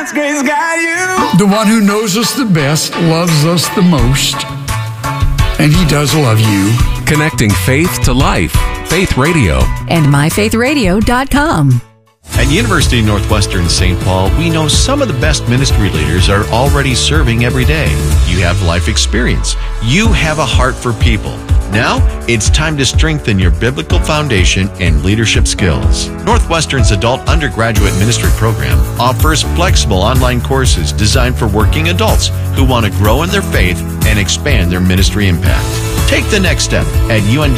God's grace got you. The one who knows us the best loves us the most. And he does love you. Connecting faith to life. Faith Radio. And myfaithradio.com. At University of Northwestern St. Paul, we know some of the best ministry leaders are already serving every day. You have life experience. You have a heart for people. Now, it's time to strengthen your biblical foundation and leadership skills. Northwestern's adult undergraduate ministry program offers flexible online courses designed for working adults who want to grow in their faith and expand their ministry impact. Take the next step at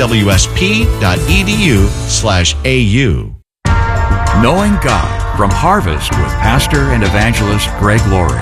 unwsp.edu/AU. Knowing God from Harvest with Pastor and Evangelist Greg Laurie.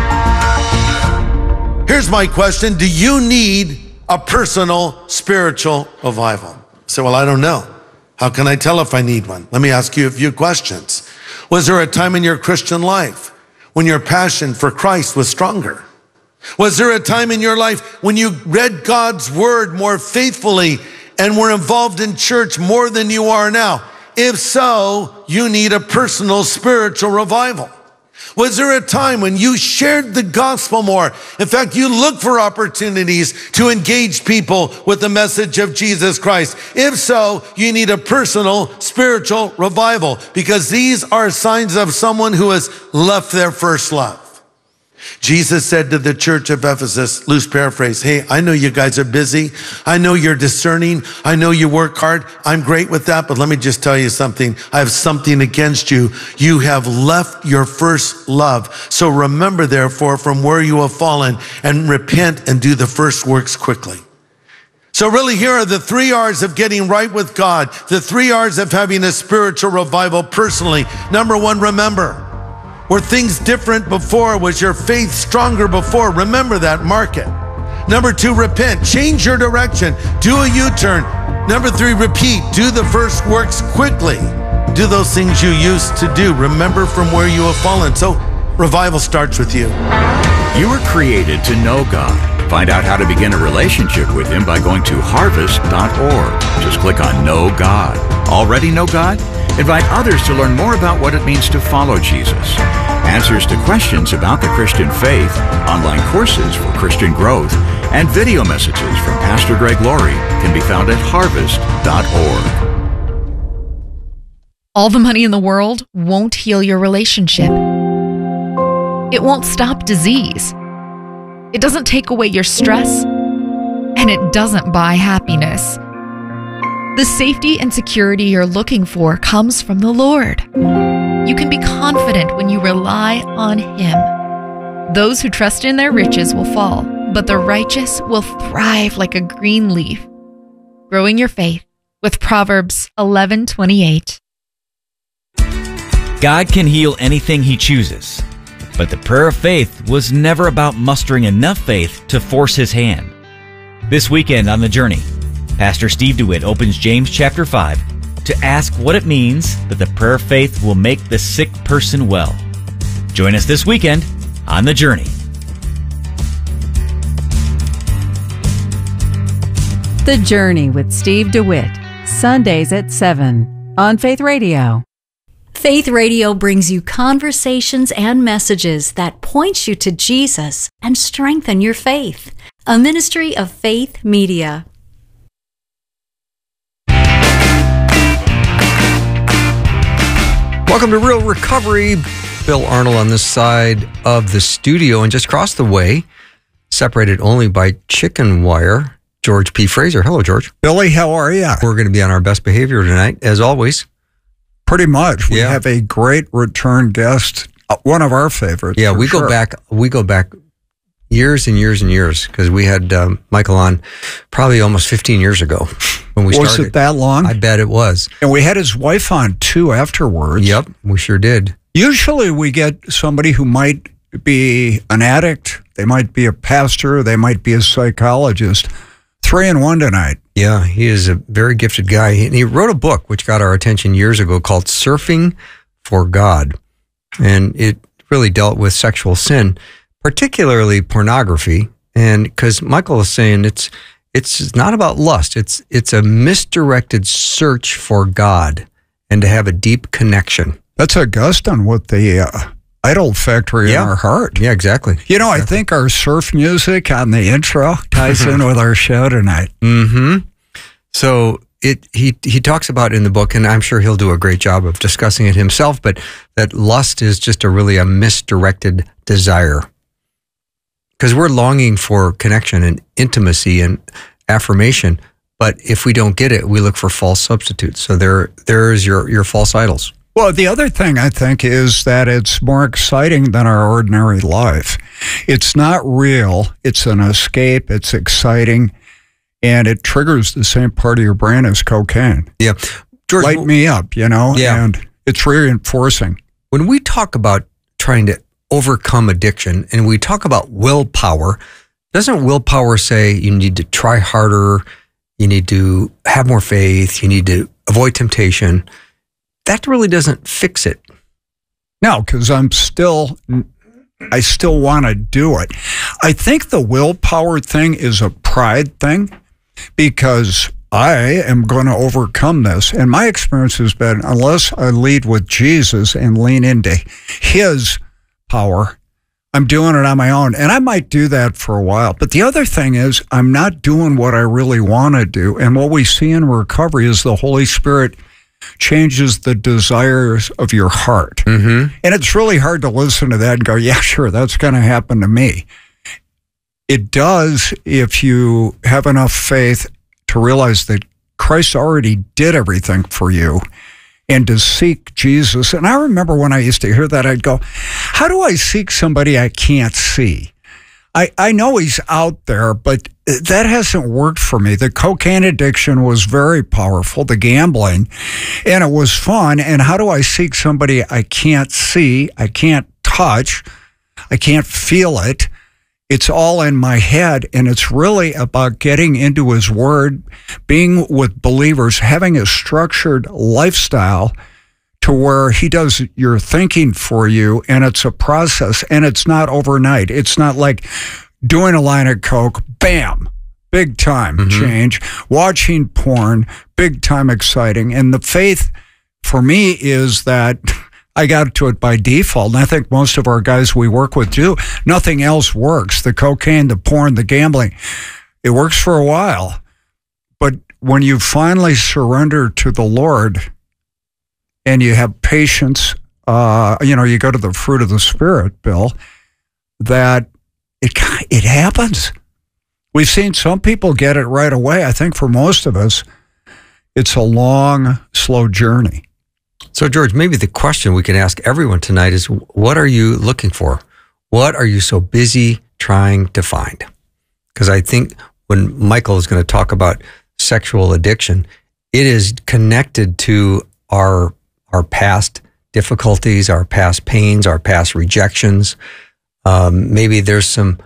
Here's my question. Do you need a personal spiritual revival? So, well, I don't know. How can I tell if I need one? Let me ask you a few questions. Was there a time in your Christian life when your passion for Christ was stronger? Was there a time in your life when you read God's word more faithfully and were involved in church more than you are now? If so, you need a personal spiritual revival. Was there a time when you shared the gospel more? In fact, you looked for opportunities to engage people with the message of Jesus Christ. If so, you need a personal spiritual revival, because these are signs of someone who has left their first love. Jesus said to the church of Ephesus, loose paraphrase, hey, I know you guys are busy. I know you're discerning. I know you work hard. I'm great with that, but let me just tell you something. I have something against you. You have left your first love. So remember, therefore, from where you have fallen, and repent and do the first works quickly. So really, here are the 3 R's of getting right with God, the 3 R's of having a spiritual revival personally. Number 1, remember. Were things different before? Was your faith stronger before? Remember that, mark it. Number 2, repent. Change your direction. Do a U-turn. Number 3, repeat. Do the first works quickly. Do those things you used to do. Remember from where you have fallen. So revival starts with you. You were created to know God. Find out how to begin a relationship with Him by going to harvest.org. Just click on Know God. Already know God? Invite others to learn more about what it means to follow Jesus. Answers to questions about the Christian faith, online courses for Christian growth, and video messages from Pastor Greg Laurie can be found at harvest.org. All the money in the world won't heal your relationship. It won't stop disease. It doesn't take away your stress, and it doesn't buy happiness. The safety and security you're looking for comes from the Lord. You can be confident when you rely on Him. Those who trust in their riches will fall, but the righteous will thrive like a green leaf. Growing your faith with Proverbs 11:28. God can heal anything He chooses, but the prayer of faith was never about mustering enough faith to force His hand. This weekend on The Journey, Pastor Steve DeWitt opens James chapter 5 to ask what it means that the prayer of faith will make the sick person well. Join us this weekend on The Journey. The Journey with Steve DeWitt, Sundays at 7 on Faith Radio. Faith Radio brings you conversations and messages that point you to Jesus and strengthen your faith. A ministry of Faith Media. Welcome to Real Recovery. Bill Arnold on this side of the studio, and just across the way, separated only by chicken wire, George P. Fraser. Hello, George. Billy, how are you? We're going to be on our best behavior tonight, as always. Pretty much. We have a great return guest, one of our favorites. Yeah, we go back years and years and years, because we had Michael on probably almost 15 years ago when we started. Was it that long? I bet it was. And we had his wife on, too, afterwards. Yep, we sure did. Usually we get somebody who might be an addict, they might be a pastor, they might be a psychologist. 3 in 1 tonight. Yeah, he is a very gifted guy. And he wrote a book which got our attention years ago called Surfing for God. And it really dealt with sexual sin, particularly pornography. And because Michael is saying it's not about lust. It's a misdirected search for God and to have a deep connection. That's Augustine with the idol factory in our heart. Yeah, exactly. You know, I think our surf music on the intro ties in with our show tonight. Mm-hmm. So he talks about in the book, and I'm sure he'll do a great job of discussing it himself, but that lust is just a misdirected desire. Because we're longing for connection and intimacy and affirmation, but if we don't get it, we look for false substitutes. So there's your false idols. Well, the other thing I think is that it's more exciting than our ordinary life. It's not real. It's an escape. It's exciting. And it triggers the same part of your brain as cocaine. Yeah. George, light me up, you know? Yeah. And it's reinforcing. When we talk about trying to overcome addiction and we talk about willpower, doesn't willpower say you need to try harder, you need to have more faith, you need to avoid temptation? That really doesn't fix it. No, because I still want to do it. I think the willpower thing is a pride thing because I am going to overcome this. And my experience has been, unless I lead with Jesus and lean into his power, I'm doing it on my own. And I might do that for a while. But the other thing is I'm not doing what I really want to do. And what we see in recovery is the Holy Spirit changes the desires of your heart. Mm-hmm. And it's really hard to listen to that and go, yeah, sure, that's going to happen to me. It does if you have enough faith to realize that Christ already did everything for you and to seek Jesus. And I remember when I used to hear that, I'd go, how do I seek somebody I can't see? I know he's out there, but that hasn't worked for me. The cocaine addiction was very powerful, the gambling, and it was fun. And how do I seek somebody I can't see, I can't touch, I can't feel it? It's all in my head, and it's really about getting into his word, being with believers, having a structured lifestyle to where he does your thinking for you, and it's a process, and it's not overnight. It's not like doing a line of coke, bam, big time change. Watching porn, big time exciting. And the faith for me is that I got to it by default, and I think most of our guys we work with do. Nothing else works. The cocaine, the porn, the gambling, it works for a while. But when you finally surrender to the Lord and you have patience, you go to the fruit of the Spirit, Bill, that it happens. We've seen some people get it right away. I think for most of us, it's a long, slow journey. So, George, maybe the question we can ask everyone tonight is, what are you looking for? What are you so busy trying to find? Because I think when Michael is going to talk about sexual addiction, it is connected to our past difficulties, our past pains, our past rejections. Maybe there's some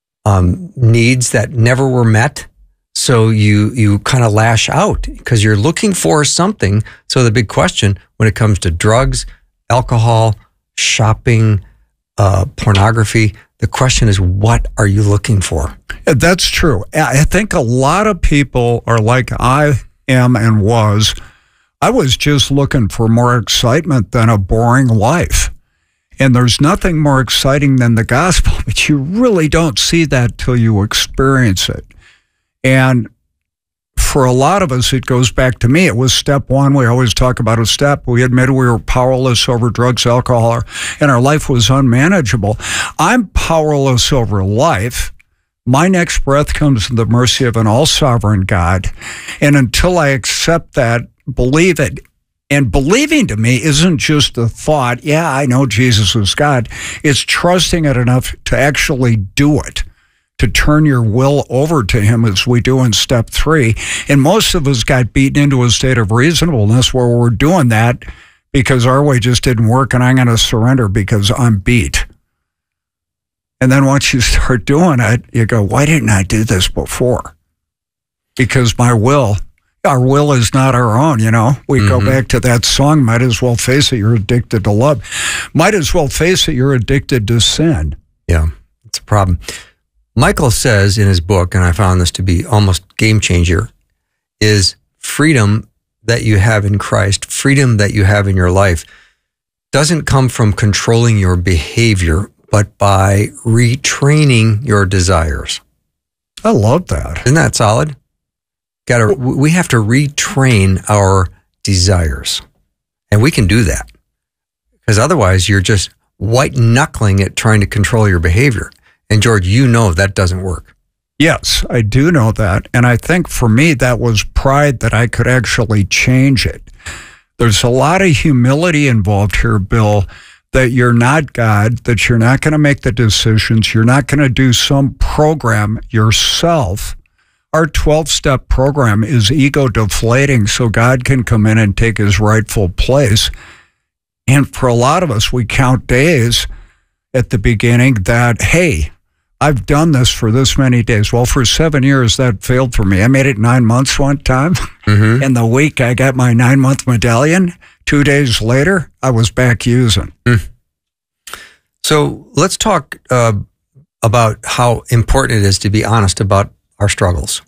needs that never were met. So you kind of lash out because you're looking for something. So the big question when it comes to drugs, alcohol, shopping, pornography, the question is, what are you looking for? That's true. I think a lot of people are like I am and was. I was just looking for more excitement than a boring life. And there's nothing more exciting than the gospel, but you really don't see that till you experience it. And for a lot of us, it goes back to me. It was step one. We always talk about a step. We admitted we were powerless over drugs, alcohol, and our life was unmanageable. I'm powerless over life. My next breath comes in the mercy of an all-sovereign God. And until I accept that, believe it. And believing to me isn't just a thought, yeah, I know Jesus is God. It's trusting it enough to actually do it, to turn your will over to him as we do in step 3. And most of us got beaten into a state of reasonableness where we're doing that because our way just didn't work and I'm going to surrender because I'm beat. And then once you start doing it, you go, why didn't I do this before? Because our will is not our own, We go back to that song, might as well face it, you're addicted to love. Might as well face it, you're addicted to sin. Yeah, it's a problem. Michael says in his book, and I found this to be almost game changer, is freedom that you have in Christ, freedom that you have in your life doesn't come from controlling your behavior, but by retraining your desires. I love that. Isn't that solid? We have to retrain our desires. And we can do that. Because otherwise you're just white knuckling it trying to control your behavior. And George, you know that doesn't work. Yes, I do know that. And I think for me, that was pride that I could actually change it. There's a lot of humility involved here, Bill, that you're not God, that you're not going to make the decisions. You're not going to do some program yourself. Our 12-step program is ego deflating so God can come in and take his rightful place. And for a lot of us, we count days at the beginning that, hey, I've done this for this many days. Well, for 7 years, that failed for me. I made it 9 months one time. Mm-hmm. And the week I got my 9-month medallion, 2 days later, I was back using. Mm. So let's talk about how important it is to be honest about our struggles.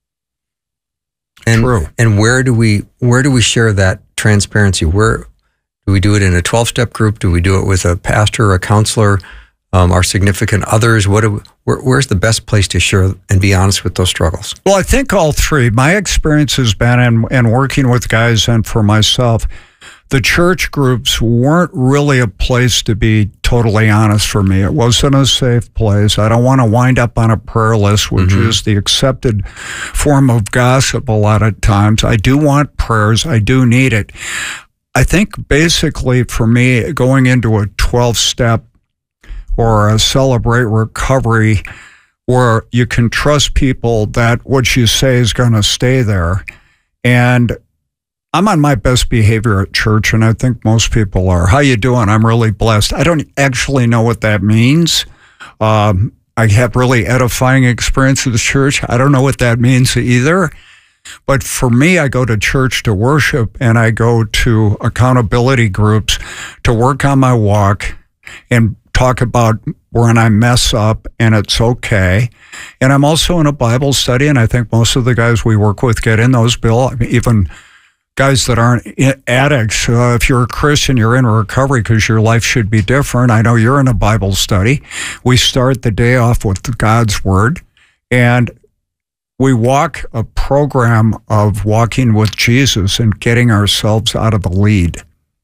And, True. And where do we share that transparency? Where do we do it in a 12-step group? Do we do it with a pastor, a counselor? Our significant others? Where's the best place to share and be honest with those struggles? Well, I think all three. My experience has been in working with guys and for myself, the church groups weren't really a place to be totally honest for me. It wasn't a safe place. I don't want to wind up on a prayer list, which is the accepted form of gossip a lot of times. I do want prayers. I do need it. I think basically for me, going into a 12-step or a Celebrate Recovery where you can trust people that what you say is going to stay there. And I'm on my best behavior at church, and I think most people are. How you doing? I'm really blessed. I don't actually know what that means. I have really edifying experiences at church. I don't know what that means either. But for me, I go to church to worship, and I go to accountability groups to work on my walk and talk about when I mess up, and it's okay. And I'm also in a Bible study, and I think most of the guys we work with get in those, Bill, even guys that aren't addicts. If you're a Christian, you're in recovery because your life should be different. I know you're in a Bible study. We start the day off with God's Word, and we walk a program of walking with Jesus and getting ourselves out of the lead.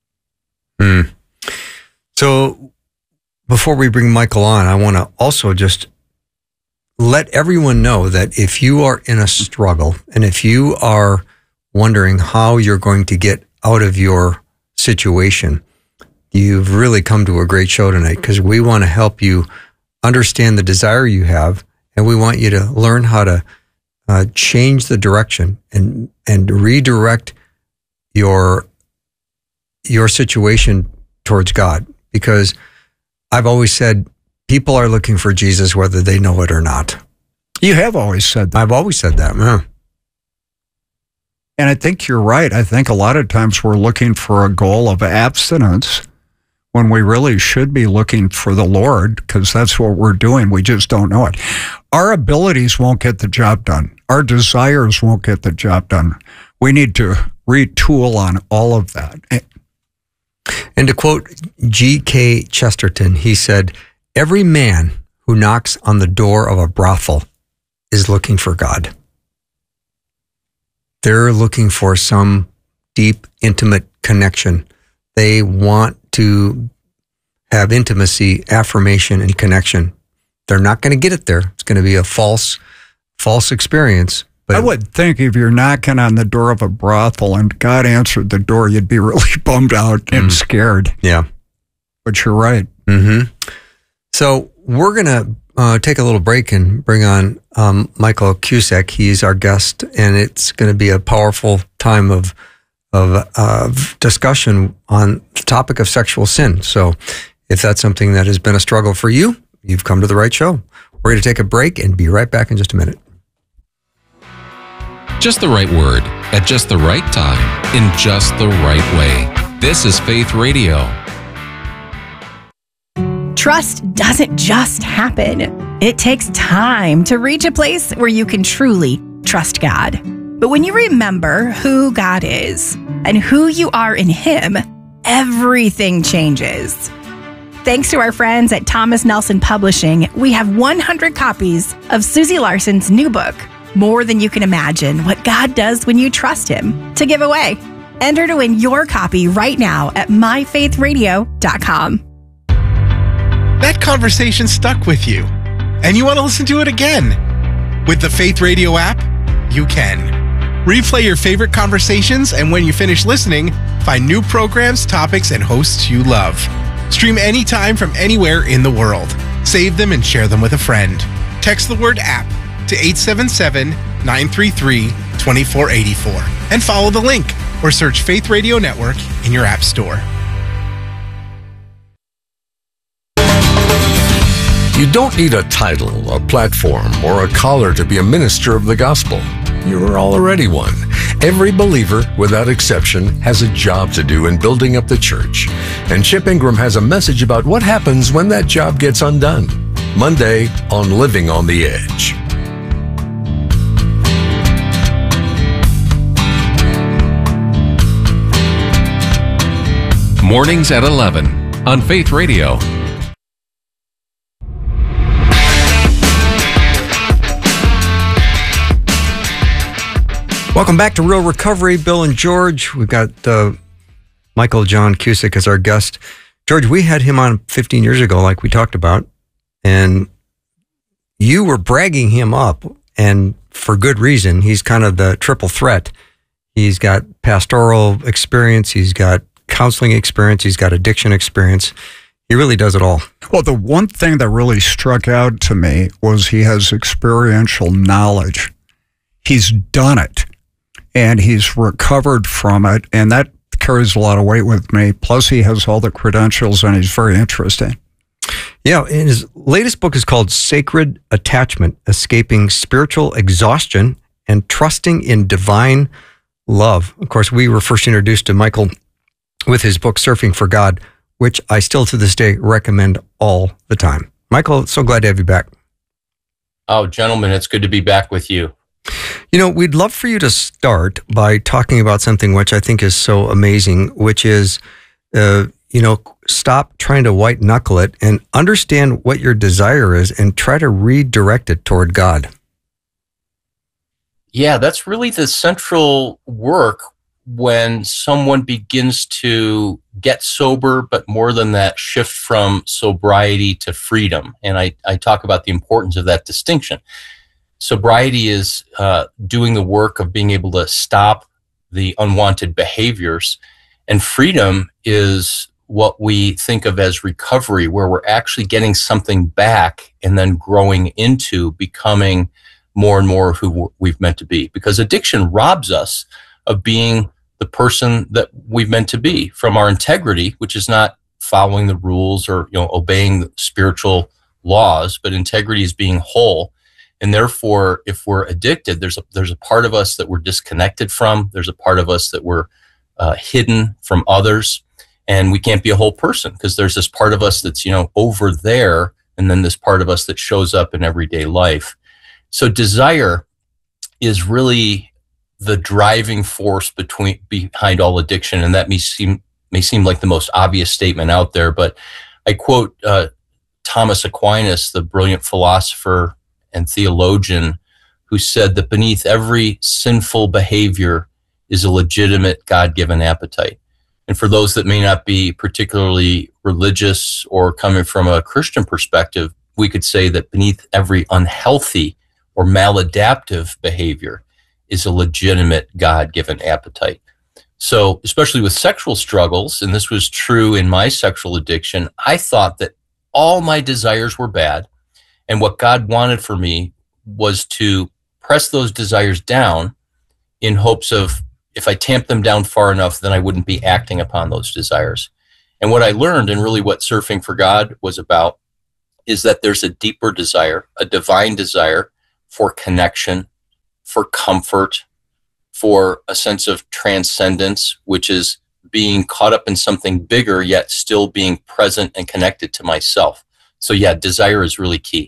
So before we bring Michael on, I want to also just let everyone know that if you are in a struggle and if you are wondering how you're going to get out of your situation, you've really come to a great show tonight, because we want to help you understand the desire you have, and we want you to learn how to change the direction and redirect your situation towards God. Because I've always said people are looking for Jesus whether they know it or not. You have always said that. I've always said that, yeah. And I think you're right. I think a lot of times we're looking for a goal of abstinence when we really should be looking for the Lord, because that's what we're doing. We just don't know it. Our abilities won't get the job done. Our desires won't get the job done. We need to retool on all of that. And to quote G.K. Chesterton, he said, "Every man who knocks on the door of a brothel is looking for God." They're looking for some deep, intimate connection. They want to have intimacy, affirmation, and connection. They're not going to get it there. It's going to be a false experience. But I would think if you're knocking on the door of a brothel and God answered the door, you'd be really bummed out and scared. Yeah. But you're right. Mm-hmm. So we're going to take a little break and bring on Michael Cusack. He's our guest, and it's going to be a powerful time of discussion on the topic of sexual sin. So if that's something that has been a struggle for you, you've come to the right show. We're going to take a break and be right back in just a minute. Just the right word, at just the right time, in just the right way. This is Faith Radio. Trust doesn't just happen. It takes time to reach a place where you can truly trust God. But when you remember who God is and who you are in Him, everything changes. Thanks to our friends at Thomas Nelson Publishing, we have 100 copies of Susie Larson's new book, More Than You Can Imagine, What God Does When You Trust Him, to give away. Enter to win your copy right now at myfaithradio.com. That conversation stuck with you, and you want to listen to it again. With the Faith Radio app, you can. Replay your favorite conversations, and when you finish listening, find new programs, topics, and hosts you love. Stream anytime from anywhere in the world. Save them and share them with a friend. Text the word app to 877-933-2484 and follow the link or search Faith Radio Network in your app store. You don't need a title, a platform, or a collar to be a minister of the gospel. You're already one. Every believer, without exception, has a job to do in building up the church. And Chip Ingram has a message about what happens when that job gets undone. Monday on Living on the Edge. Mornings at 11 on Faith Radio. Welcome back to Real Recovery. Bill and George. We've got Michael John Cusick as our guest. George, we had him on 15 years ago, like we talked about, and you were bragging him up, and for good reason. He's kind of the triple threat. He's got pastoral experience, he's got counseling experience, he's got addiction experience. He really does it all. Well, the one thing that really struck out to me was he has experiential knowledge. He's done it, and he's recovered from it, and that carries a lot of weight with me. Plus, he has all the credentials, and he's very interesting. Yeah, and his latest book is called Sacred Attachment, Escaping Spiritual Exhaustion and Trusting in Divine Love. Of course, we were first introduced to Michael with his book, Surfing for God, which I still to this day recommend all the time. Michael, so glad to have you back. Oh, gentlemen, it's good to be back with you. You know, we'd love for you to start by talking about something which I think is so amazing, which is, stop trying to white knuckle it and understand what your desire is and try to redirect it toward God. Yeah, that's really the central work when someone begins to get sober, but more than that, shift from sobriety to freedom. And I talk about the importance of that distinction. Sobriety is doing the work of being able to stop the unwanted behaviors, and freedom is what we think of as recovery, where we're actually getting something back and then growing into becoming more and more who we've meant to be. Because addiction robs us of being the person that we've meant to be, from our integrity, which is not following the rules or obeying the spiritual laws, but integrity is being whole. And therefore, if we're addicted, there's a part of us that we're disconnected from. There's a part of us that we're hidden from others, and we can't be a whole person because there's this part of us that's over there, and then this part of us that shows up in everyday life. So desire is really the driving force behind all addiction, and that may seem like the most obvious statement out there, but I quote Thomas Aquinas, the brilliant philosopher and theologian, who said that beneath every sinful behavior is a legitimate God-given appetite. And for those that may not be particularly religious or coming from a Christian perspective, we could say that beneath every unhealthy or maladaptive behavior is a legitimate God-given appetite. So, especially with sexual struggles, and this was true in my sexual addiction, I thought that all my desires were bad, and what God wanted for me was to press those desires down in hopes of, if I tamped them down far enough, then I wouldn't be acting upon those desires. And what I learned, and really what Surfing for God was about, is that there's a deeper desire, a divine desire for connection, for comfort, for a sense of transcendence, which is being caught up in something bigger, yet still being present and connected to myself. So yeah, desire is really key.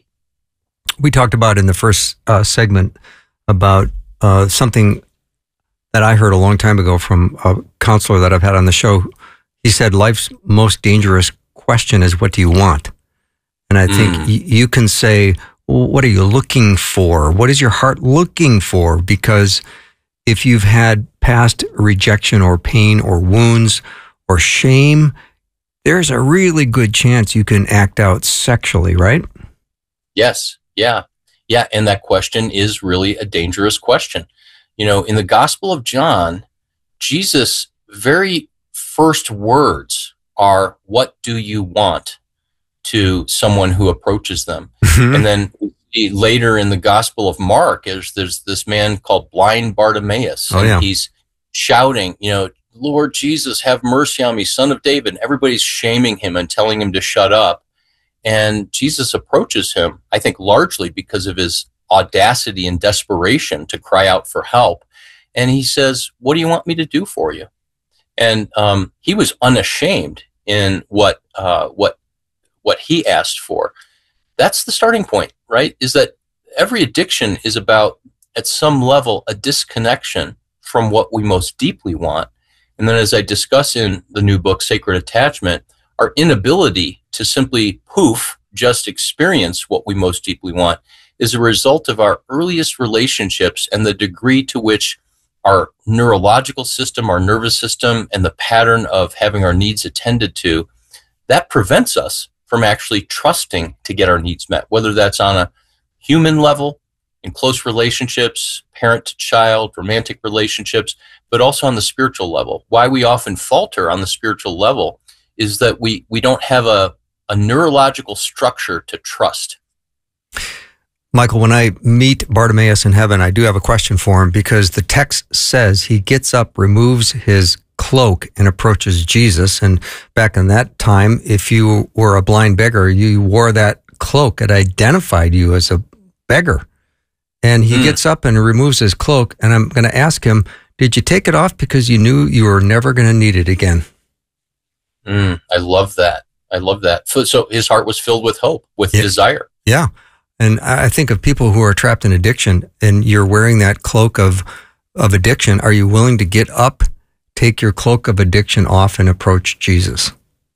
We talked about in the first segment about something that I heard a long time ago from a counselor that I've had on the show. he said life's most dangerous question is, what do you want? And I think you can say, well, what are you looking for? What is your heart looking for? Because if you've had past rejection or pain or wounds or shame, there's a really good chance you can act out sexually, right? Yes. Yeah. Yeah. And that question is really a dangerous question. You know, in the Gospel of John, Jesus' very first words are, "What do you want?" to someone who approaches them. And then later in the Gospel of Mark, there's this man called blind Bartimaeus. And he's shouting, you know, "Lord Jesus, have mercy on me, Son of David." And everybody's shaming him and telling him to shut up. And Jesus approaches him, I think largely because of his audacity and desperation to cry out for help. And he says, "What do you want me to do for you?" And he was unashamed in what he asked for. That's the starting point, right? Is that every addiction is about, at some level, a disconnection from what we most deeply want. And then, as I discuss in the new book, Sacred Attachment, our inability to simply just experience what we most deeply want is a result of our earliest relationships and the degree to which our neurological system, our nervous system, and the pattern of having our needs attended to, that prevents us from actually trusting to get our needs met, whether that's on a human level, in close relationships, parent to child, romantic relationships, but also on the spiritual level. Why we often falter on the spiritual level is that we don't have a neurological structure to trust. Michael, when I meet Bartimaeus in heaven, I do have a question for him, because the text says he gets up, removes his cloak, and approaches Jesus. And back in that time, if you were a blind beggar, you wore that cloak. It identified you as a beggar. And he gets up and removes his cloak. And I'm going to ask him, did you take it off because you knew you were never going to need it again? I love that. I love that. So his heart was filled with hope, with desire. Yeah. And I think of people who are trapped in addiction, and you're wearing that cloak of addiction. Are you willing to get up, take your cloak of addiction off, and approach Jesus?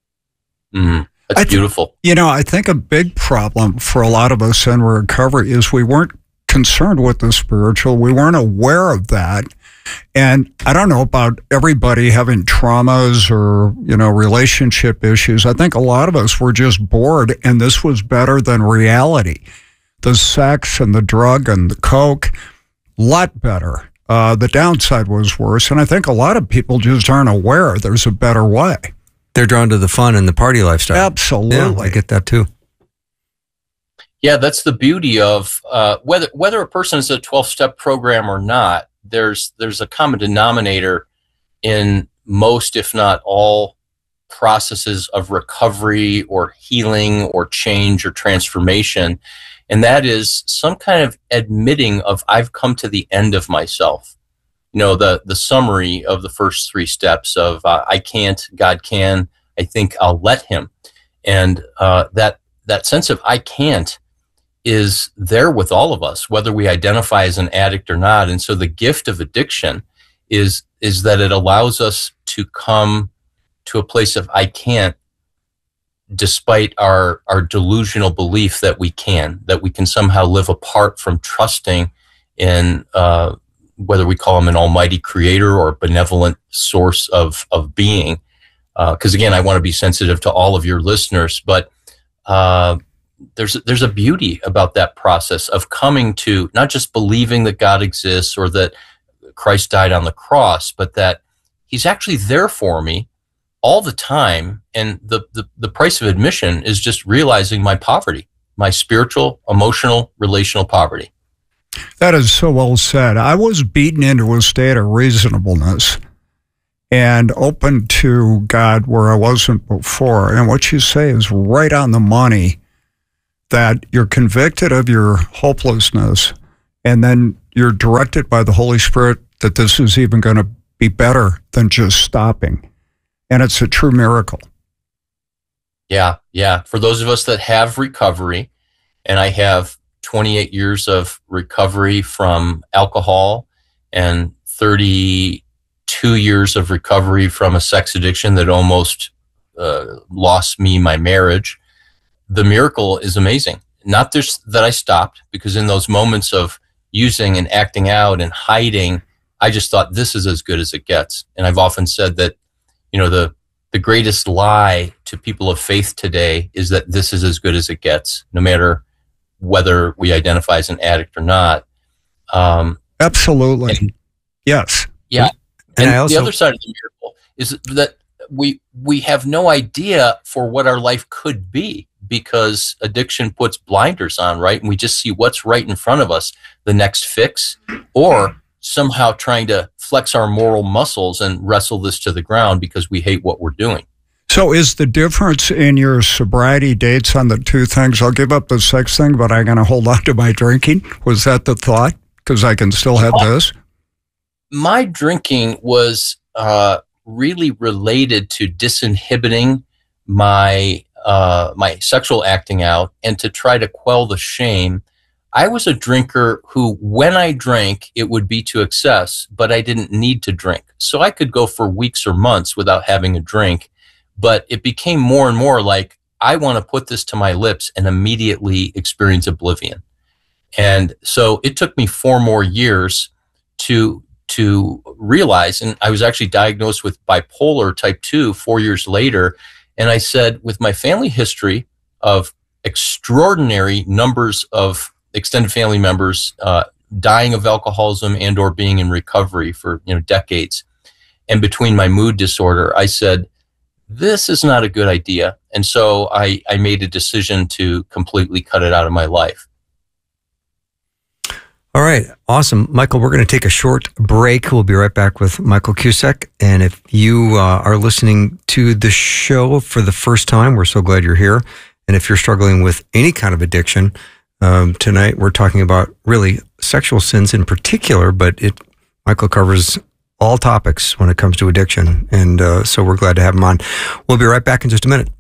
That's beautiful. You know, I think a big problem for a lot of us in recovery is we weren't concerned with the spiritual. We weren't aware of that. And I don't know about everybody having traumas or, you know, relationship issues. I think a lot of us were just bored, and this was better than reality. The sex and the drug and the coke, a lot better. The downside was worse. And I think a lot of people just aren't aware there's a better way. They're drawn to the fun and the party lifestyle. Absolutely. Yeah, I get that too. Yeah, that's the beauty of whether a person is a 12-step program or not. There's a common denominator in most, if not all, processes of recovery or healing or change or transformation. And that is some kind of admitting of, I've come to the end of myself. You know, the summary of the first 3 steps of I can't, God can, I think I'll let him. And that sense of I can't is there with all of us, whether we identify as an addict or not. And so the gift of addiction is that it allows us to come to a place of I can't, despite our delusional belief that we can somehow live apart from trusting in whether we call him an almighty creator or benevolent source of being. Because again, I want to be sensitive to all of your listeners, but there's a beauty about that process of coming to not just believing that God exists or that Christ died on the cross, but that he's actually there for me all the time. And the price of admission is just realizing my poverty, my spiritual, emotional, relational poverty. That is so well said. I was beaten into a state of reasonableness and open to God where I wasn't before. And what you say is right on the money, that you're convicted of your hopelessness, and then you're directed by the Holy Spirit that this is even going to be better than just stopping. And it's a true miracle. Yeah. For those of us that have recovery, and I have 28 years of recovery from alcohol and 32 2 years of recovery from a sex addiction that almost lost me my marriage. The miracle is amazing. Not just that I stopped, because in those moments of using and acting out and hiding, I just thought this is as good as it gets. And I've often said that, the greatest lie to people of faith today is that this is as good as it gets, no matter whether we identify as an addict or not. Absolutely. Yes. Yeah. And the other side of the miracle is that we have no idea for what our life could be, because addiction puts blinders on, right? And we just see what's right in front of us, the next fix, or somehow trying to flex our moral muscles and wrestle this to the ground because we hate what we're doing. So is the difference in your sobriety dates on the two things? I'll give up the sex thing, but I'm going to hold on to my drinking. Was that the thought? Because I can still have this? My drinking was really related to disinhibiting my sexual acting out and to try to quell the shame. I was a drinker who, when I drank, it would be to excess, but I didn't need to drink. So I could go for weeks or months without having a drink, but it became more and more like, I want to put this to my lips and immediately experience oblivion. And so it took me 4 more years to realize, and I was actually diagnosed with bipolar type 2 4 years later. And I said, with my family history of extraordinary numbers of extended family members dying of alcoholism and or being in recovery for decades, and between my mood disorder, I said, this is not a good idea. And so I made a decision to completely cut it out of my life. All right. Awesome. Michael, we're going to take a short break. We'll be right back with Michael Cusack. And if you are listening to the show for the first time, we're so glad you're here. And if you're struggling with any kind of addiction, tonight we're talking about really sexual sins in particular, but Michael covers all topics when it comes to addiction. And so we're glad to have him on. We'll be right back in just a minute.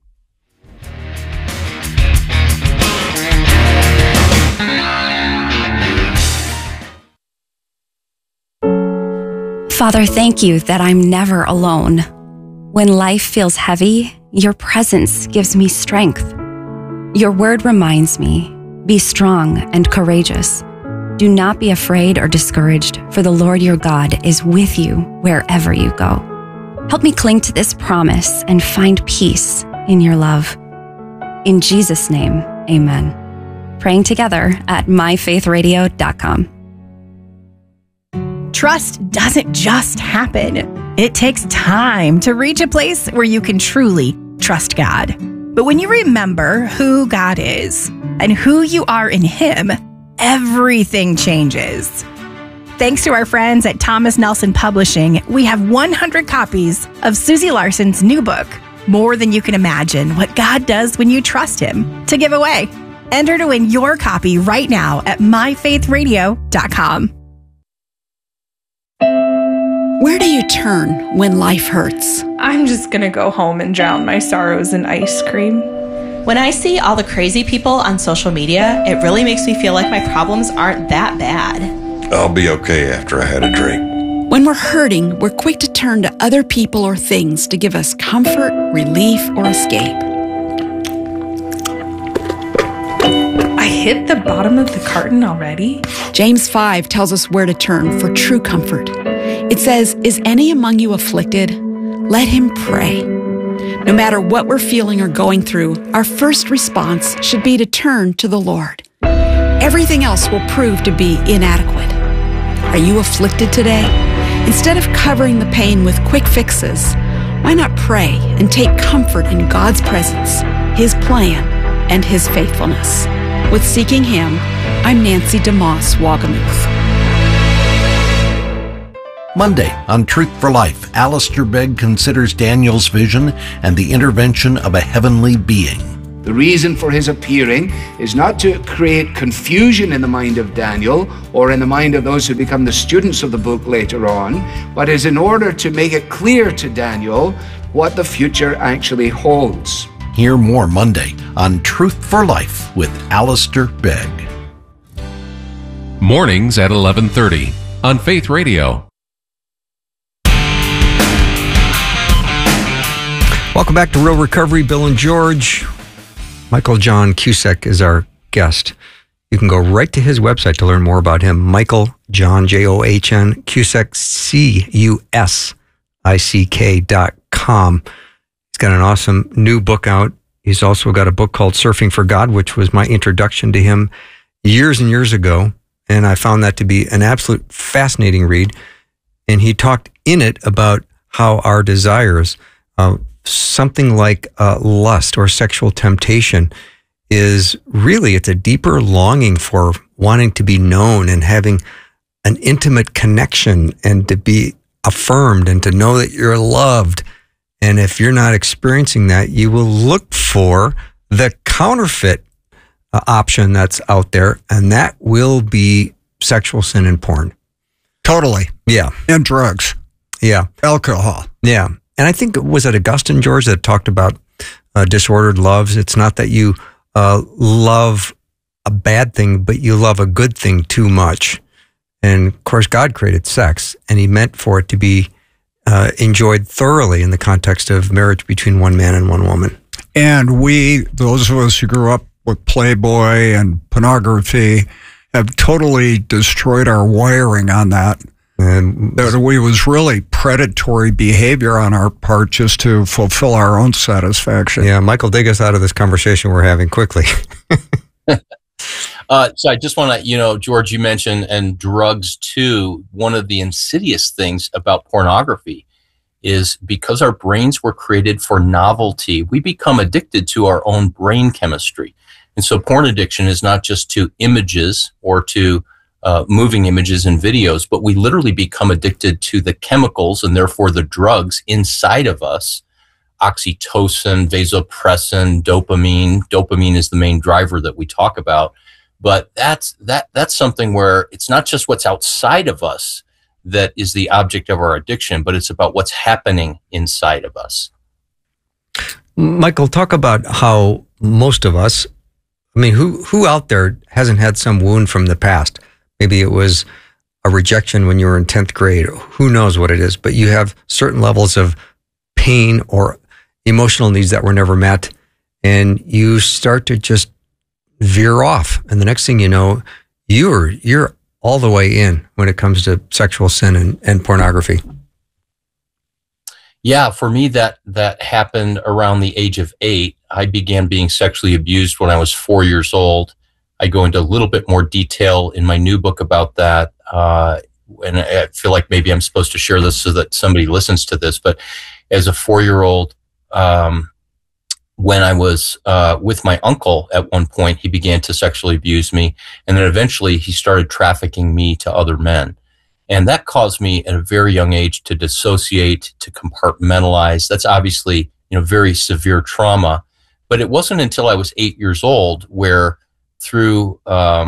Father, thank you that I'm never alone. When life feels heavy, your presence gives me strength. Your word reminds me, be strong and courageous. Do not be afraid or discouraged, for the Lord your God is with you wherever you go. Help me cling to this promise and find peace in your love. In Jesus' name, amen. Praying together at myfaithradio.com. Trust doesn't just happen. It takes time to reach a place where you can truly trust God. But when you remember who God is and who you are in Him, everything changes. Thanks to our friends at Thomas Nelson Publishing, we have 100 copies of Susie Larson's new book, More Than You Can Imagine, What God Does When You Trust Him, to give away. Enter to win your copy right now at myfaithradio.com. Where do you turn when life hurts? I'm just gonna go home and drown my sorrows in ice cream. When I see all the crazy people on social media, it really makes me feel like my problems aren't that bad. I'll be okay after I had a drink. When we're hurting, we're quick to turn to other people or things to give us comfort, relief, or escape. I hit the bottom of the carton already? James 5 tells us where to turn for true comfort. It says, "Is any among you afflicted? Let him pray." No matter what we're feeling or going through, our first response should be to turn to the Lord. Everything else will prove to be inadequate. Are you afflicted today? Instead of covering the pain with quick fixes, why not pray and take comfort in God's presence, His plan, and His faithfulness? With Seeking Him, I'm Nancy DeMoss Wagamuth. Monday on Truth for Life, Alistair Begg considers Daniel's vision and the intervention of a heavenly being. The reason for his appearing is not to create confusion in the mind of Daniel or in the mind of those who become the students of the book later on, but is in order to make it clear to Daniel what the future actually holds. Hear more Monday on Truth for Life with Alistair Begg. Mornings at 11:30 on Faith Radio. Welcome back to Real Recovery. Bill and George. Michael John Cusick is our guest. You can go right to his website to learn more about him. Michael John, John, Cusick, CUSICK.com. He's got an awesome new book out. He's also got a book called Surfing for God, which was my introduction to him years and years ago. And I found that to be an absolute fascinating read. And he talked in it about how our desires, something like lust or sexual temptation, is really, it's a deeper longing for wanting to be known and having an intimate connection and to be affirmed and to know that you're loved. And if you're not experiencing that, you will look for the counterfeit option that's out there, and that will be sexual sin and porn. Totally. Yeah. And drugs. Yeah. Alcohol. Yeah. And I think, was it Augustine, George, that talked about disordered loves? It's not that you love a bad thing, but you love a good thing too much. And of course, God created sex, and he meant for it to be enjoyed thoroughly in the context of marriage between one man and one woman. And those of us who grew up with Playboy and pornography, have totally destroyed our wiring on that. And that was really predatory behavior on our part just to fulfill our own satisfaction. Yeah, Michael, dig us out of this conversation we're having quickly. So I just want to, George, you mentioned, and drugs too, one of the insidious things about pornography is because our brains were created for novelty, we become addicted to our own brain chemistry. And so porn addiction is not just to images or to moving images and videos, but we literally become addicted to the chemicals and therefore the drugs inside of us. Oxytocin, vasopressin, dopamine. Dopamine is the main driver that we talk about. But that's something where it's not just what's outside of us that is the object of our addiction, but it's about what's happening inside of us. Michael, talk about how most of us, I mean, who out there hasn't had some wound from the past? Maybe it was a rejection when you were in 10th grade. Who knows what it is? But you have certain levels of pain or emotional needs that were never met, and you start to just veer off. And the next thing you know, you're all the way in when it comes to sexual sin and pornography. Yeah, for me, that happened around the age of 8. I began being sexually abused when I was 4 years old. I go into a little bit more detail in my new book about that. And I feel like maybe I'm supposed to share this so that somebody listens to this. But as a 4-year-old, when I was with my uncle at one point, he began to sexually abuse me. And then eventually he started trafficking me to other men. And that caused me at a very young age to dissociate, to compartmentalize. That's obviously, very severe trauma. But it wasn't until I was 8 years old where through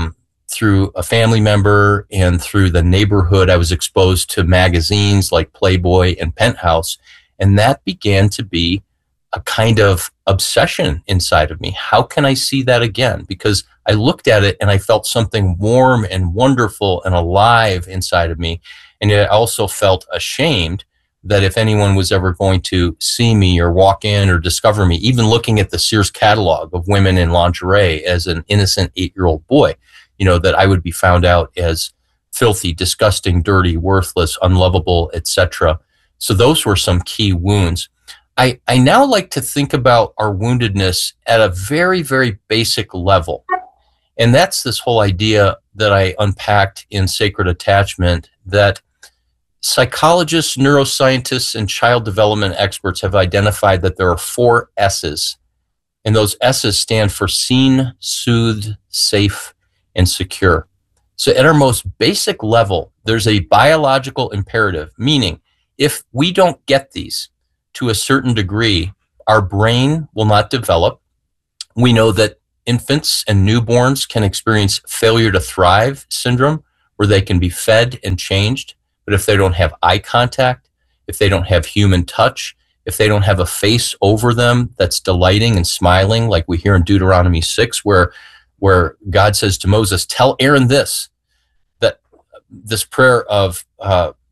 a family member and through the neighborhood, I was exposed to magazines like Playboy and Penthouse. And that began to be a kind of obsession inside of me. How can I see that again? Because I looked at it and I felt something warm and wonderful and alive inside of me. And I also felt ashamed that if anyone was ever going to see me or walk in or discover me, even looking at the Sears catalog of women in lingerie as an innocent 8-year-old boy, that I would be found out as filthy, disgusting, dirty, worthless, unlovable, etc. So those were some key wounds. I now like to think about our woundedness at a very, very basic level. And that's this whole idea that I unpacked in Sacred Attachment, that psychologists, neuroscientists, and child development experts have identified that there are 4 S's. And those S's stand for seen, soothed, safe, and secure. So at our most basic level, there's a biological imperative, meaning if we don't get these to a certain degree, our brain will not develop. We know that infants and newborns can experience failure to thrive syndrome, where they can be fed and changed. But if they don't have eye contact, if they don't have human touch, if they don't have a face over them that's delighting and smiling, like we hear in Deuteronomy 6, where God says to Moses, tell Aaron this prayer of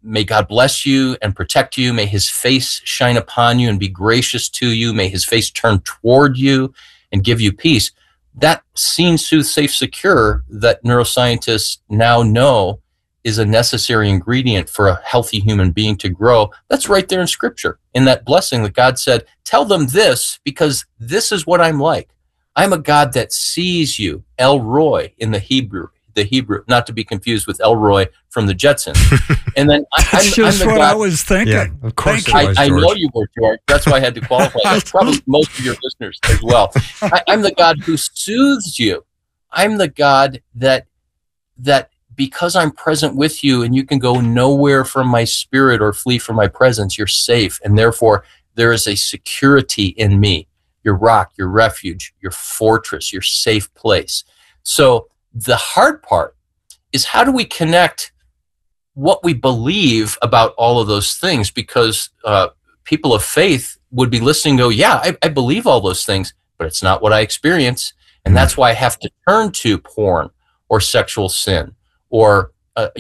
may God bless you and protect you. May his face shine upon you and be gracious to you. May his face turn toward you and give you peace. That seen, soothe, safe, secure that neuroscientists now know is a necessary ingredient for a healthy human being to grow. That's right there in Scripture, in that blessing that God said, tell them this because this is what I'm like. I'm a God that sees you, El Roy in the Hebrew, not to be confused with Elroy from the Jetsons. And then That's just what I was thinking. Yeah, of course it was, I know George. you were, George. That's why I had to qualify. That's probably most of your listeners as well. I'm the God who soothes you. I'm the God that because I'm present with you and you can go nowhere from my spirit or flee from my presence, you're safe. And therefore, there is a security in me, your rock, your refuge, your fortress, your safe place. So the hard part is how do we connect what we believe about all of those things? Because people of faith would be listening and go, yeah, I believe all those things, but it's not what I experience. And that's why I have to turn to porn or sexual sin or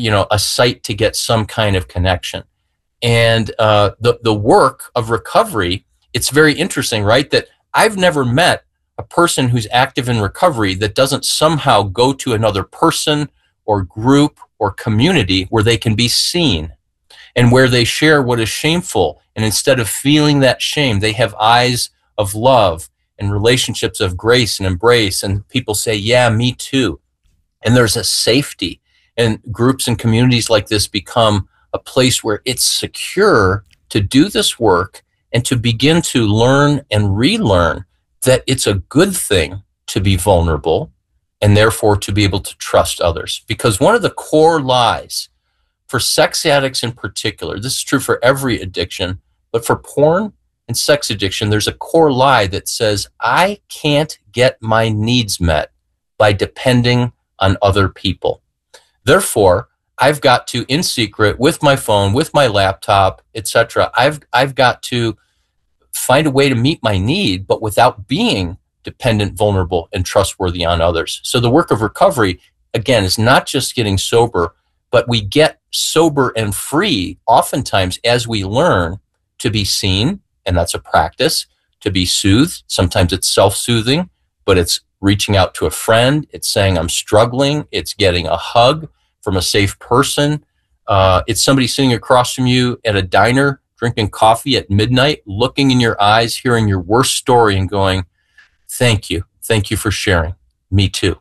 a site to get some kind of connection. And the work of recovery, it's very interesting, right? That I've never met a person who's active in recovery that doesn't somehow go to another person or group or community where they can be seen and where they share what is shameful. And instead of feeling that shame, they have eyes of love and relationships of grace and embrace. And people say, yeah, me too. And there's a safety. And groups and communities like this become a place where it's secure to do this work and to begin to learn and relearn that it's a good thing to be vulnerable and therefore to be able to trust others. Because one of the core lies for sex addicts in particular, this is true for every addiction, but for porn and sex addiction, there's a core lie that says, I can't get my needs met by depending on other people. Therefore, I've got to, in secret, with my phone, with my laptop, etc., I've got to find a way to meet my need, but without being dependent, vulnerable, and trustworthy on others. So the work of recovery, again, is not just getting sober, but we get sober and free oftentimes as we learn to be seen, and that's a practice, to be soothed. Sometimes it's self-soothing, but it's reaching out to a friend. It's saying, I'm struggling. It's getting a hug from a safe person. It's somebody sitting across from you at a diner, drinking coffee at midnight, looking in your eyes, hearing your worst story and going, thank you. Thank you for sharing. Me too.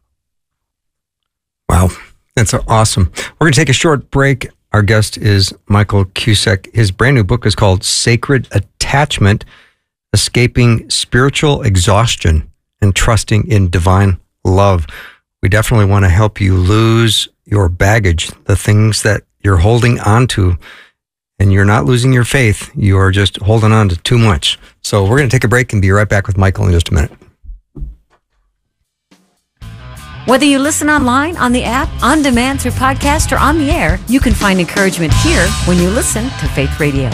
Wow, that's awesome. We're going to take a short break. Our guest is Michael Cusack. His brand new book is called Sacred Attachment, Escaping Spiritual Exhaustion and Trusting in Divine Love. We definitely want to help you lose your baggage, the things that you're holding on to, and you're not losing your faith. You are just holding on to too much. So we're going to take a break and be right back with Michael in just a minute. Whether you listen online, on the app, on demand through podcast, or on the air, you can find encouragement here when you listen to Faith Radio.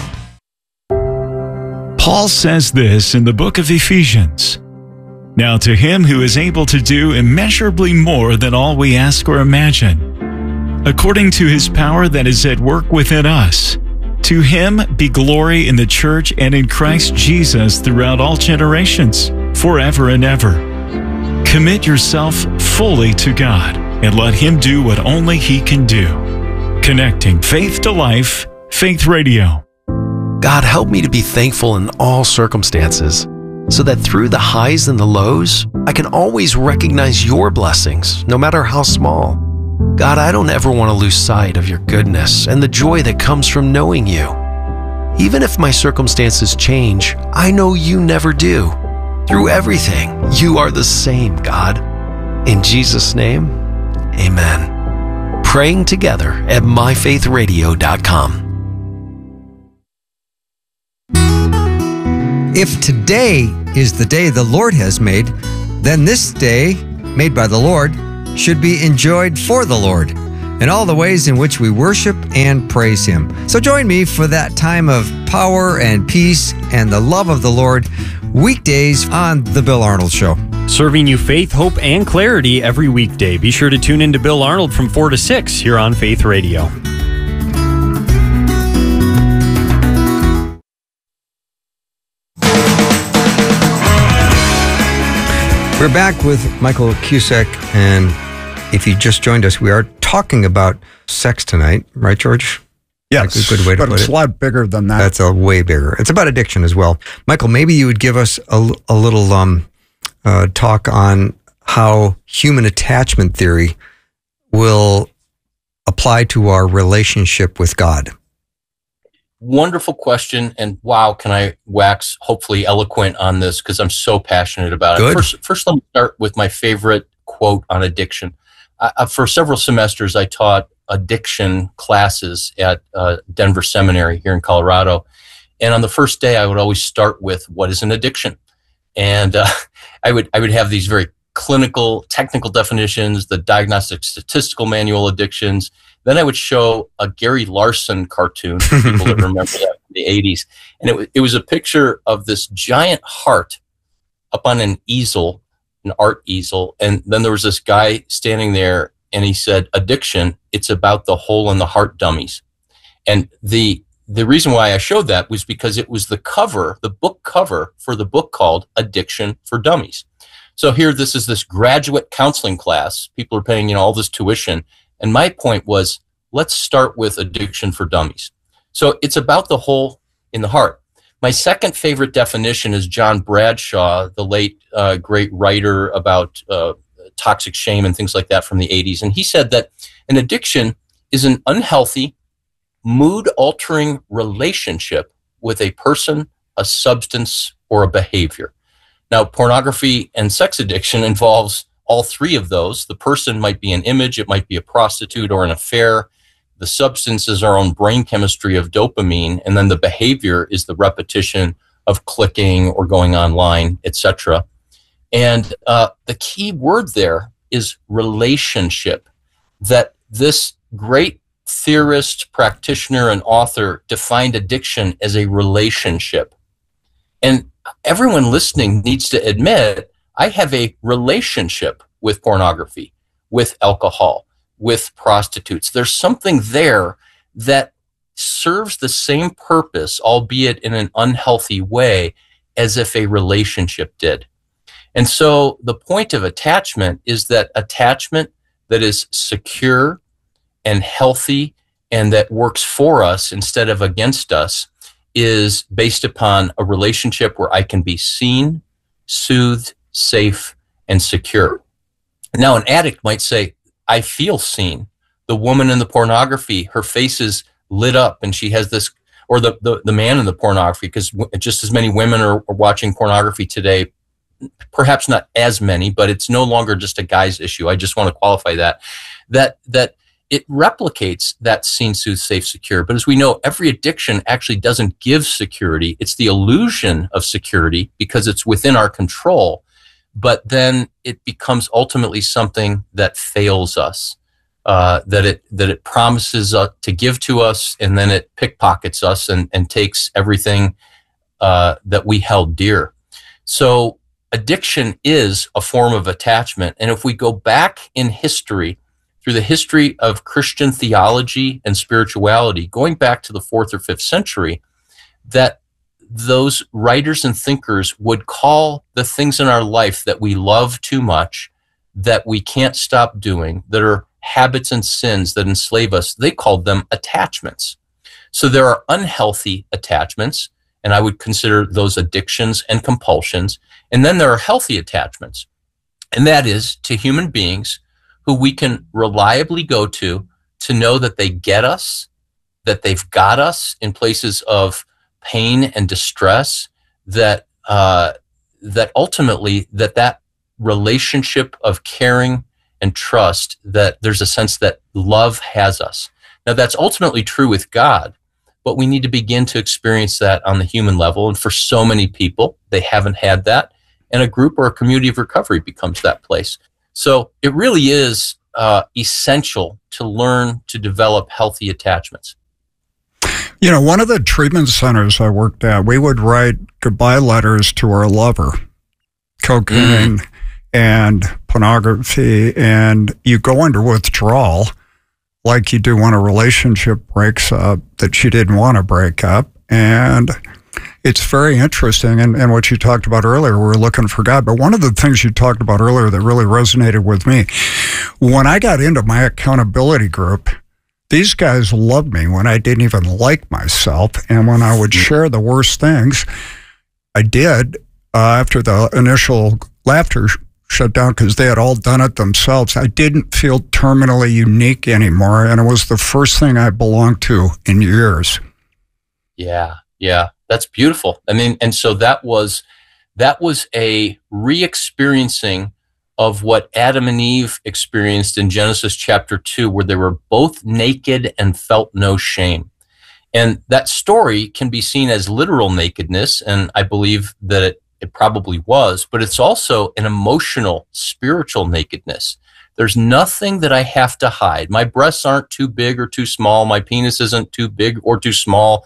Paul says this in the book of Ephesians. Now to him who is able to do immeasurably more than all we ask or imagine, according to his power that is at work within us, to him be glory in the church and in Christ Jesus throughout all generations, forever and ever. Commit yourself fully to God and let him do what only he can do. Connecting faith to life, Faith Radio. God, help me to be thankful in all circumstances, so that through the highs and the lows, I can always recognize your blessings, no matter how small. God, I don't ever want to lose sight of your goodness and the joy that comes from knowing you. Even if my circumstances change, I know you never do. Through everything, you are the same, God. In Jesus' name, amen. Praying together at myfaithradio.com. If today is the day the Lord has made, then this day, made by the Lord, should be enjoyed for the Lord in all the ways in which we worship and praise him. So join me for that time of power and peace and the love of the Lord, weekdays on The Bill Arnold Show. Serving you faith, hope, and clarity every weekday. Be sure to tune in to Bill Arnold from 4 to 6 here on Faith Radio. We're back with Michael Cusack, and if you just joined us, we are talking about sex tonight, right, George? Yes, like a good way to but put it's it. a lot bigger than that. That's a way bigger. It's about addiction as well. Michael, maybe you would give us a little talk on how human attachment theory will apply to our relationship with God. Wonderful question. And wow, can I wax hopefully eloquent on this because I'm so passionate about it. Good. First, let me start with my favorite quote on addiction. For several semesters, I taught addiction classes at Denver Seminary here in Colorado. And on the first day, I would always start with, what is an addiction? And I would have these very clinical, technical definitions, the Diagnostic Statistical Manual addictions. Then I would show a Gary Larson cartoon, for people that remember that from the 80s. And it was a picture of this giant heart up on an easel, an art easel. And then there was this guy standing there, and he said, addiction, it's about the hole in the heart dummies. And the reason why I showed that was because it was the cover, the book cover for the book called Addiction for Dummies. So here, this is this graduate counseling class. People are paying, all this tuition. And my point was, let's start with Addiction for Dummies. So it's about the hole in the heart. My second favorite definition is John Bradshaw, the late great writer about toxic shame and things like that from the 80s. And he said that an addiction is an unhealthy, mood-altering relationship with a person, a substance, or a behavior. Now, pornography and sex addiction involves all three of those. The person might be an image, it might be a prostitute or an affair. The substance is our own brain chemistry of dopamine, and then the behavior is the repetition of clicking or going online, etc. And the key word there is relationship, that this great theorist, practitioner, and author defined addiction as a relationship. And everyone listening needs to admit, I have a relationship with pornography, with alcohol, with prostitutes. There's something there that serves the same purpose, albeit in an unhealthy way, as if a relationship did. And so the point of attachment is that attachment that is secure and healthy and that works for us instead of against us is based upon a relationship where I can be seen, soothed, safe, and secure. Now, an addict might say, I feel seen. The woman in the pornography, her face is lit up and she has this, or the man in the pornography, because just as many women are watching pornography today, perhaps not as many, but it's no longer just a guy's issue. I just want to qualify that it replicates that seen, soothed, safe, secure. But as we know, every addiction actually doesn't give security. It's the illusion of security because it's within our control. But then it becomes ultimately something that fails us, that it promises to give to us, and then it pickpockets us and takes everything that we held dear. So addiction is a form of attachment. And if we go back in history, through the history of Christian theology and spirituality, going back to the 4th or 5th century, that those writers and thinkers would call the things in our life that we love too much, that we can't stop doing, that are habits and sins that enslave us, they called them attachments. So there are unhealthy attachments, and I would consider those addictions and compulsions. And then there are healthy attachments, and that is to human beings who we can reliably go to know that they get us, that they've got us in places of pain and distress, that ultimately that relationship of caring and trust, that there's a sense that love has us. Now that's ultimately true with God, but we need to begin to experience that on the human level. And for so many people, they haven't had that. And a group or a community of recovery becomes that place. So it really is essential to learn to develop healthy attachments. One of the treatment centers I worked at, we would write goodbye letters to our lover, cocaine and pornography, and you go into withdrawal like you do when a relationship breaks up that you didn't want to break up. And it's very interesting. And what you talked about earlier, we're looking for God. But one of the things you talked about earlier that really resonated with me, when I got into my accountability group, these guys loved me when I didn't even like myself. And when I would share the worst things I did after the initial laughter shut down, because they had all done it themselves, I didn't feel terminally unique anymore. And it was the first thing I belonged to in years. Yeah. That's beautiful. I mean, and so that was a re-experiencing of what Adam and Eve experienced in Genesis chapter 2, where they were both naked and felt no shame. And that story can be seen as literal nakedness, and I believe that it probably was, but it's also an emotional, spiritual nakedness. There's nothing that I have to hide. My breasts aren't too big or too small. My penis isn't too big or too small.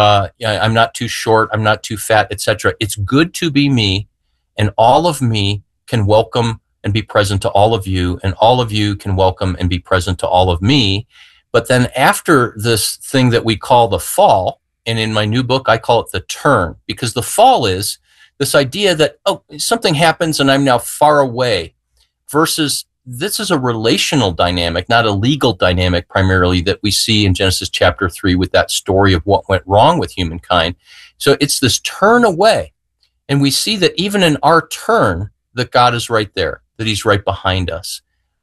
I'm not too short. I'm not too fat, etc. It's good to be me, and all of me can welcome and be present to all of you, and all of you can welcome and be present to all of me. But then after this thing that we call the fall, and in my new book, I call it the turn, because the fall is this idea that, oh, something happens and I'm now far away, versus this is a relational dynamic, not a legal dynamic primarily, that we see in Genesis chapter 3 with that story of what went wrong with humankind. So it's this turn away. And we see that even in our turn, that God is right there, that he's right behind us.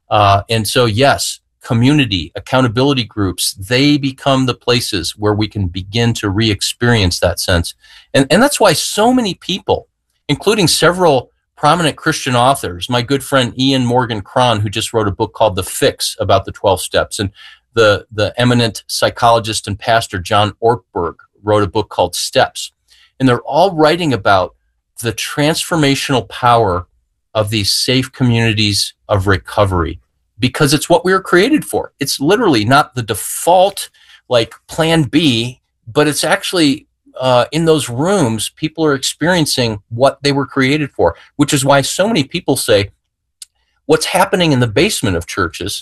And so, yes, community, accountability groups, they become the places where we can begin to re-experience that sense. And that's why so many people, including several prominent Christian authors, my good friend Ian Morgan Cron, who just wrote a book called The Fix about the 12 Steps, and the eminent psychologist and pastor John Ortberg wrote a book called Steps. And they're all writing about the transformational power of these safe communities of recovery, because it's what we were created for. It's literally not the default, like plan B, but it's actually in those rooms, people are experiencing what they were created for, which is why so many people say what's happening in the basement of churches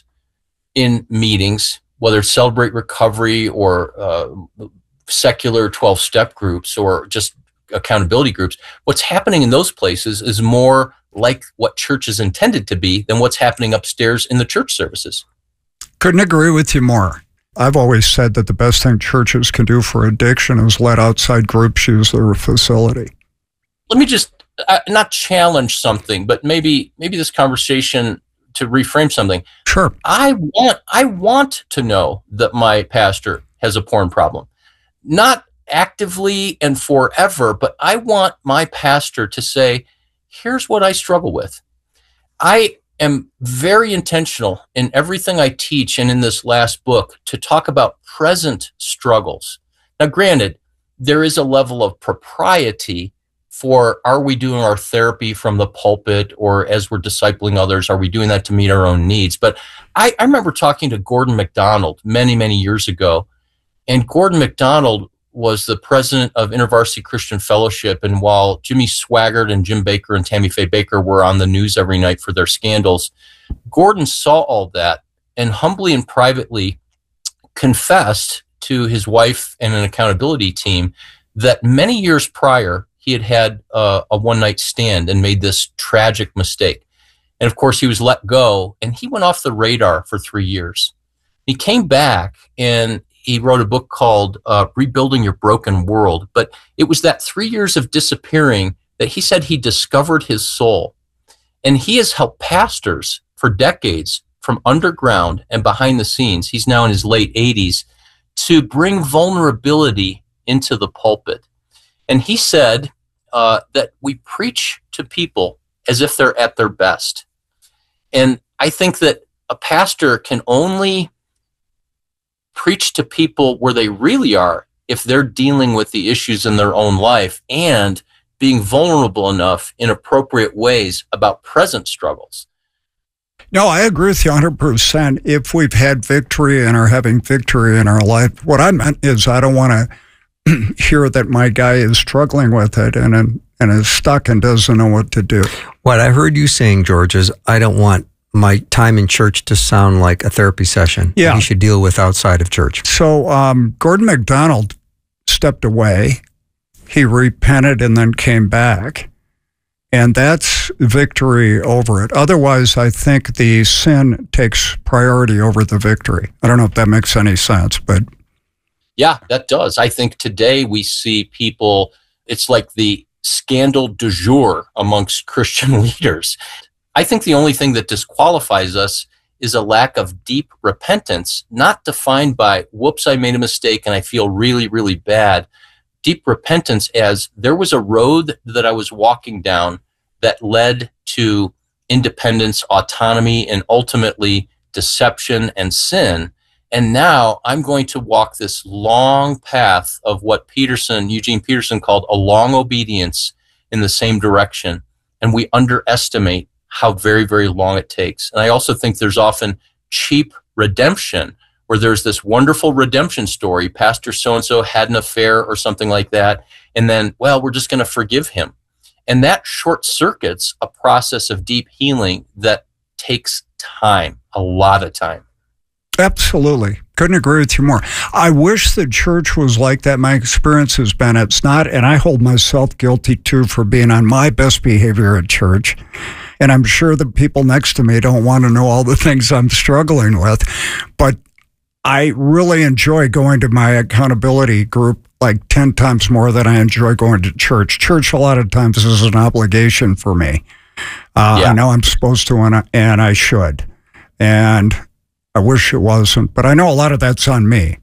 in meetings, whether it's Celebrate Recovery or secular 12-step groups or just accountability groups, what's happening in those places is more like what church is intended to be than what's happening upstairs in the church services. Couldn't agree with you more. I've always said that the best thing churches can do for addiction is let outside groups use their facility. Let me just not challenge something, but maybe this conversation to reframe something. Sure. I want to know that my pastor has a porn problem. Not actively and forever, but I want my pastor to say, here's what I struggle with. I am very intentional in everything I teach and in this last book to talk about present struggles. Now, granted, there is a level of propriety for, are we doing our therapy from the pulpit, or as we're discipling others, are we doing that to meet our own needs? But I remember talking to Gordon MacDonald many, many years ago, and Gordon MacDonald was the president of InterVarsity Christian Fellowship. And while Jimmy Swaggart and Jim Baker and Tammy Faye Baker were on the news every night for their scandals, Gordon saw all that and humbly and privately confessed to his wife and an accountability team that many years prior, he had a one-night stand and made this tragic mistake. And of course, he was let go, and he went off the radar for 3 years. He came back, and he wrote a book called Rebuilding Your Broken World. But it was that 3 years of disappearing that he said he discovered his soul. And he has helped pastors for decades from underground and behind the scenes. He's now in his late 80s to bring vulnerability into the pulpit. And he said that we preach to people as if they're at their best. And I think that a pastor can only preach to people where they really are if they're dealing with the issues in their own life and being vulnerable enough in appropriate ways about present struggles. No, I agree with you 100%. If we've had victory and are having victory in our life, what I meant is I don't want to hear that my guy is struggling with it and is stuck and doesn't know what to do. What I heard you saying, George, is I don't want my time in church to sound like a therapy session. Yeah. You should deal with outside of church. So Gordon MacDonald stepped away he repented and then came back. And that's victory over it. Otherwise, I think the sin takes priority over the victory. I don't know if that makes any sense, but. Yeah, that does. I think today we see people, it's like the scandal du jour amongst Christian leaders. I think the only thing that disqualifies us is a lack of deep repentance, not defined by, whoops, I made a mistake and I feel really, really bad. Deep repentance as there was a road that I was walking down that led to independence, autonomy, and ultimately deception and sin. And now I'm going to walk this long path of what Eugene Peterson called a long obedience in the same direction. And we underestimate how very, very long it takes. And I also think there's often cheap redemption, where there's this wonderful redemption story. Pastor so-and-so had an affair or something like that. And then, well, we're just going to forgive him. And that short circuits a process of deep healing that takes time, a lot of time. Absolutely. Couldn't agree with you more. I wish the church was like that. My experience has been it's not, and I hold myself guilty too for being on my best behavior at church. And I'm sure the people next to me don't want to know all the things I'm struggling with. But I really enjoy going to my accountability group like 10 times more than I enjoy going to church. Church a lot of times is an obligation for me. I know I'm supposed to and I should. And I wish it wasn't, but I know a lot of that's on me.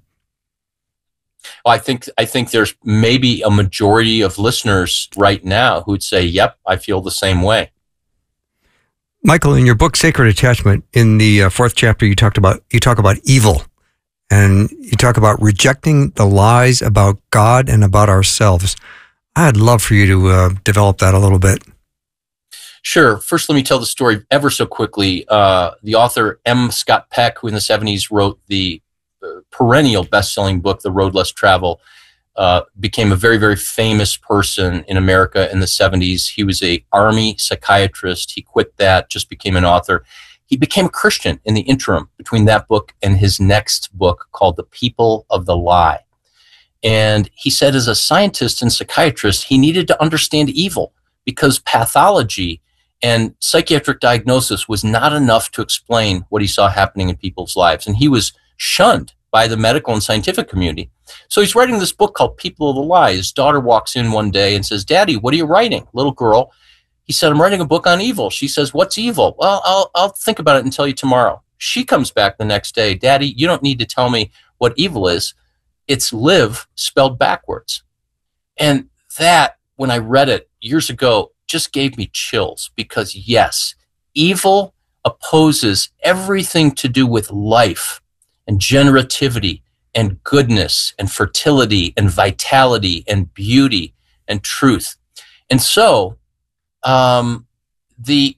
Well, I think there's maybe a majority of listeners right now who'd say, yep, I feel the same way. Michael, in your book, Sacred Attachment, in the 4th chapter, you talk about evil, and you talk about rejecting the lies about God and about ourselves. I'd love for you to develop that a little bit. Sure. First, let me tell the story ever so quickly. The author M. Scott Peck, who in the 70s wrote the perennial best-selling book, The Road Less Traveled, became a very, very famous person in America in the 70s. He was an Army psychiatrist. He quit that, just became an author. He became a Christian in the interim between that book and his next book called The People of the Lie. And he said as a scientist and psychiatrist, he needed to understand evil because pathology and psychiatric diagnosis was not enough to explain what he saw happening in people's lives. And he was shunned by the medical and scientific community. So he's writing this book called People of the Lie. His daughter walks in one day and says, "Daddy, what are you writing?" Little girl. He said, "I'm writing a book on evil." She says, "What's evil?" "Well, I'll think about it and tell you tomorrow." She comes back the next day. "Daddy, you don't need to tell me what evil is. It's live spelled backwards." And that, when I read it years ago, just gave me chills because, yes, evil opposes everything to do with life and generativity and goodness and fertility and vitality and beauty and truth. And so the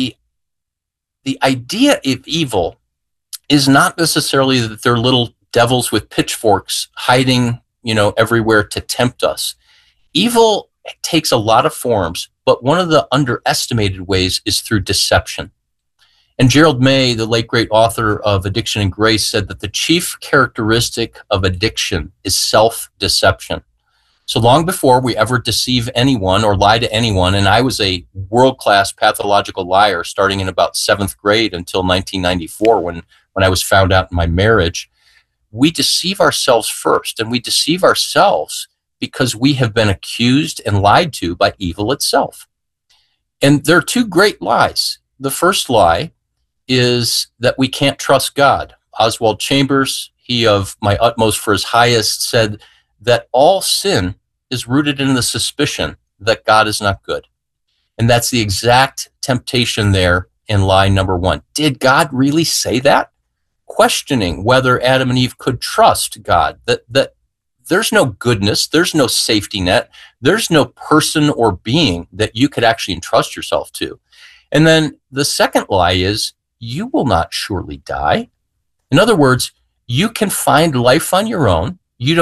idea of evil is not necessarily that they're little devils with pitchforks hiding, everywhere to tempt us. Evil takes a lot of forms, but one of the underestimated ways is through deception. And Gerald May, the late great author of Addiction and Grace, said that the chief characteristic of addiction is self-deception. So long before we ever deceive anyone or lie to anyone, and I was a world-class pathological liar starting in about 7th grade until 1994 when I was found out in my marriage, we deceive ourselves first, and we deceive ourselves because we have been accused and lied to by evil itself. And there are two great lies. The first lie is that we can't trust God. Oswald Chambers, he of My Utmost for His Highest, said that all sin is rooted in the suspicion that God is not good. And that's the exact temptation there in lie number one. Did God really say that? Questioning whether Adam and Eve could trust God, that there's no goodness, there's no safety net, there's no person or being that you could actually entrust yourself to. And then the second lie is, you will not surely die. In other words, you can find life on your own.